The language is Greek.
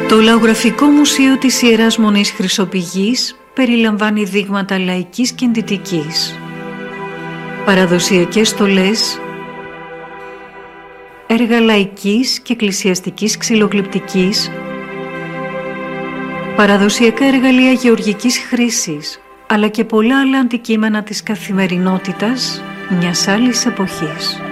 Το Λαογραφικό Μουσείο της Ιεράς Μονής Χρυσοπηγής περιλαμβάνει δείγματα λαϊκής και εντυτικής, παραδοσιακές στολές, έργα λαϊκής και εκκλησιαστικής ξυλοκλεπτικής, παραδοσιακά εργαλεία γεωργικής χρήσης, αλλά και πολλά άλλα αντικείμενα της καθημερινότητας μιας άλλης εποχής.